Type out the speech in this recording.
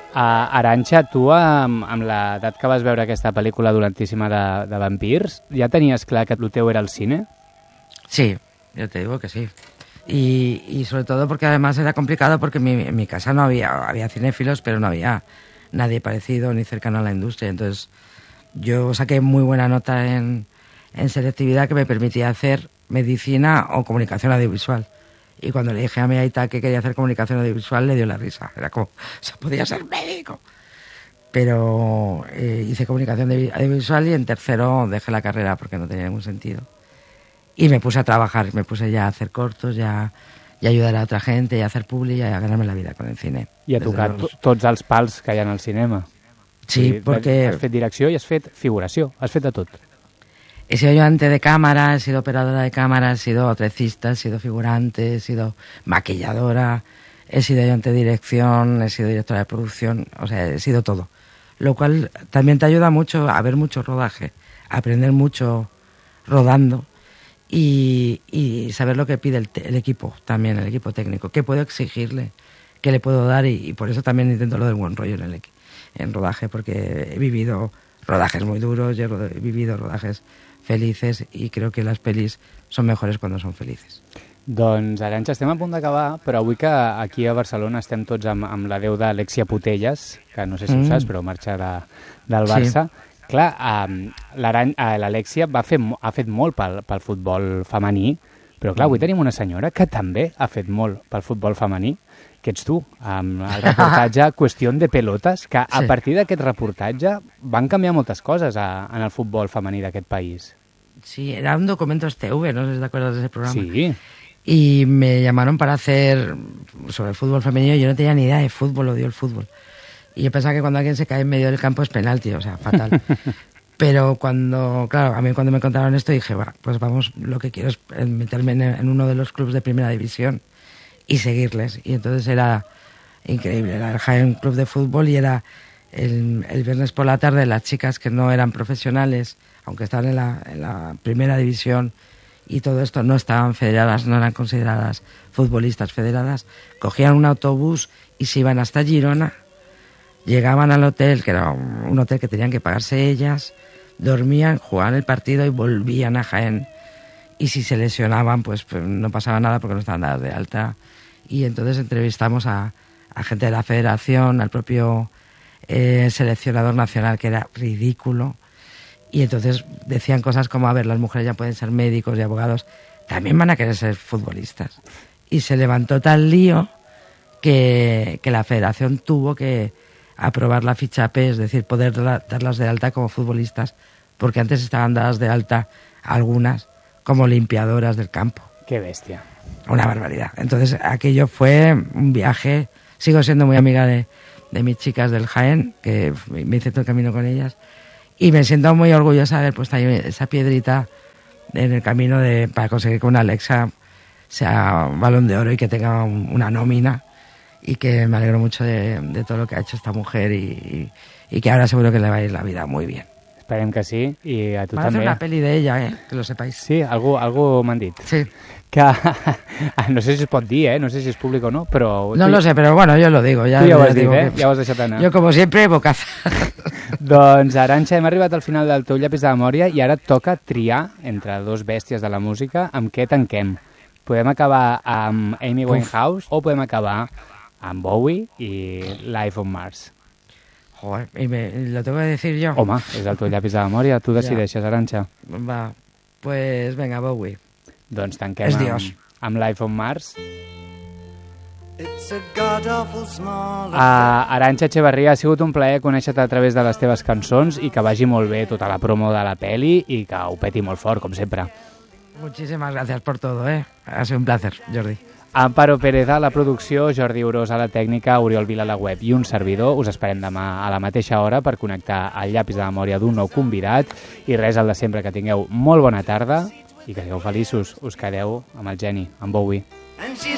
Arantxa, tu amb l'edat que vas veure aquesta pel·lícula dolentíssima de vampirs, ja tenies clar que el teu era el cine? Sí, yo te digo que sí. Y sobre todo porque además era complicado porque en mi casa no había cinéfilos, pero no había nadie parecido ni cercano a la industria. Entonces yo saqué muy buena nota en selectividad que me permitía hacer medicina o comunicación audiovisual. Y cuando le dije a mi aita que quería hacer comunicación audiovisual, le dio la risa. Era como, se podía ser médico. Pero hice comunicación audiovisual y en tercero dejé la carrera porque no tenía ningún sentido. Y me puse a trabajar, me puse ya a hacer cortos, ya a ayudar a otra gente, y a hacer publi y a ganarme la vida con el cine. I a tocar tots els pals que hi ha al cinema. Sí, porque... Has fet direcció i has fet figuració, has fet de tot. He sido ayudante de cámara, he sido operadora de cámara, he sido trecista, he sido figurante, he sido maquilladora, he sido ayudante de dirección, he sido directora de producción, o sea, he sido todo. Lo cual también te ayuda mucho a ver mucho rodaje, a aprender mucho rodando y saber lo que pide el equipo también, el equipo técnico, qué puedo exigirle, qué le puedo dar y por eso también intento lo del buen rollo en rodaje, porque he vivido rodajes muy duros, he vivido rodajes felices y creo que las pelis son mejores cuando son felices. Doncs, Arantxa, estem a punt d'acabar, però avui que aquí a Barcelona estem tots amb la veu d'Alexia Putellas, que no sé si ho saps, però marxa del Barça. Sí. Clar, l'Alexia ha fet molt pel futbol femení, però clar, avui tenim una senyora que també ha fet molt pel futbol femení, que ets tu, amb el reportatge Qüestió de Pelotes, que a partir d'aquest reportatge van canviar moltes coses en el futbol femení d'aquest país. Sí, era un documento STV, no sé si te acuerdas de ese programa. Sí. Y me llamaron para hacer sobre el fútbol femenino. Yo no tenía ni idea de fútbol, odio el fútbol. Y yo pensaba que cuando alguien se cae en medio del campo es penalti, o sea, fatal. Pero a mí cuando me contaron esto dije, bueno, pues vamos, lo que quiero es meterme en uno de los clubes de primera división y seguirles. Y entonces era increíble, era el Jaén Club de Fútbol y era el viernes por la tarde las chicas que no eran profesionales, aunque estaban en la primera división y todo esto, no estaban federadas, no eran consideradas futbolistas federadas, cogían un autobús y se iban hasta Girona, llegaban al hotel, que era un hotel que tenían que pagarse ellas, dormían, jugaban el partido y volvían a Jaén. Y si se lesionaban, pues no pasaba nada porque no estaban dadas de alta. Y entonces entrevistamos a gente de la federación, al propio seleccionador nacional, que era ridículo. Y entonces decían cosas como, a ver, las mujeres ya pueden ser médicos y abogados, también van a querer ser futbolistas. Y se levantó tal lío que la federación tuvo que aprobar la ficha P, es decir, poder darlas de alta como futbolistas, porque antes estaban dadas de alta algunas como limpiadoras del campo. ¡Qué bestia! Una barbaridad. Entonces aquello fue un viaje. Sigo siendo muy amiga de mis chicas del Jaén, que me hice todo el camino con ellas. Y me siento muy orgullosa de haber puesto ahí esa piedrita en el camino para conseguir que una Alexa sea Balón de Oro y que tenga una nómina. Y que me alegro mucho de todo lo que ha hecho esta mujer y que ahora seguro que le va a ir la vida muy bien. Esperem que sí, i a tu Van també. a hacer una peli de ella, que lo sepáis. Sí, algú m'han dit. Sí. Que, no sé si es pot dir, no sé si és públic o no, però... No lo sé, pero bueno, yo lo digo. Ya, tu ja ho has digo dit, ja ho has deixat anar. Yo, como siempre, bocaza. Doncs, Arantxa, hem arribat al final del teu llapis de memòria i ara et toca triar entre dos bèsties de la música amb què tanquem. Podem acabar amb Amy Winehouse o podem acabar amb Bowie i Life on Mars. Joder, ¿lo tengo que decir yo? Home, és el teu llapis de memòria, tu decideixes, Arantxa. Va, pues venga, Bowie. Doncs tanquem amb Life on Mars. Arantxa Echevarría, ha sigut un plaer conèixer-te a través de les teves cançons i que vagi molt bé tota la promo de la peli i que ho peti molt fort, com sempre. Muchísimas gracias por todo, Ha sido un placer, Jordi. Amparo Pérez a la producció, Jordi Urós a la tècnica, Oriol Vila a la web i un servidor. Us esperem demà a la mateixa hora per connectar el llapis de memòria d'un nou convidat. I res, el de sempre, que tingueu molt bona tarda i que sigueu feliços. Us quedeu amb el geni, amb Bowie.